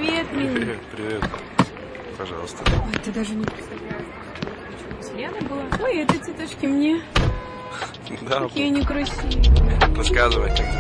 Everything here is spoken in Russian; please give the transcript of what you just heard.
Привет, милый. Привет, привет. Пожалуйста. Ой, ты даже не представляешь, почему с Леной была. Ой, это цветочки мне. Да. Какие они красивые. Рассказывай.